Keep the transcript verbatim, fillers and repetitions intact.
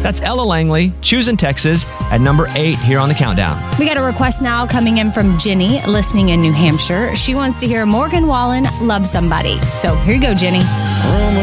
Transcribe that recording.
That's Ella Langley, Choosing Texas, at number eight here on the countdown. We got a request now coming in from Jenny, listening in New Hampshire. She wants to hear Morgan Wallen, Love Somebody. So here you go, Jenny. Rumor